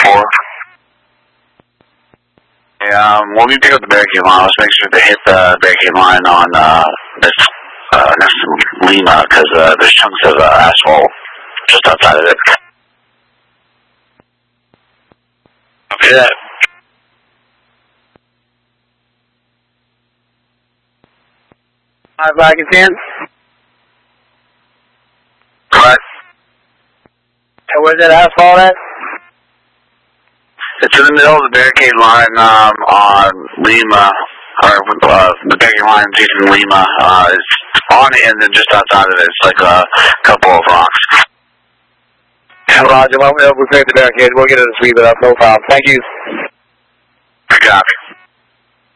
4. Yeah, when we pick up the barricade line, let's make sure to hit the barricade line on next to Lima, because there's chunks of asphalt just outside of it. Okay, that. 5 Wagon 10. Correct. And where's that asphalt at? It's in the middle of the barricade line on Lima, or the barricade line facing Lima. It's on it, and then just outside of it, it's like a couple of rocks. Roger, well, we'll prepare the barricade. We'll get it to sweep it up. No problem. Thank you. Copy.